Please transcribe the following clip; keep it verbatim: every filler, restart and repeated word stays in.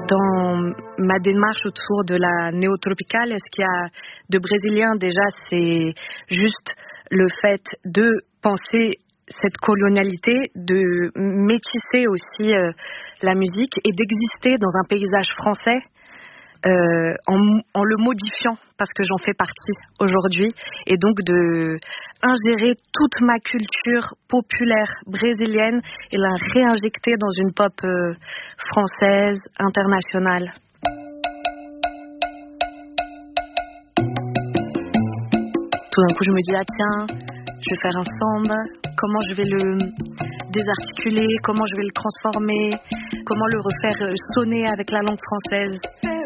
dans ma démarche autour de la néo-tropicale, ce qu'il y a de brésilien déjà, c'est juste le fait de penser cette colonialité, de métisser aussi euh, la musique et d'exister dans un paysage français euh, en, en le modifiant, parce que j'en fais partie aujourd'hui, et donc de ingérer toute ma culture populaire brésilienne et la réinjecter dans une pop euh, française, internationale. Tout d'un coup, je me dis, ah tiens, je vais faire un samba, comment je vais le désarticuler, comment je vais le transformer, comment le refaire sonner avec la langue française.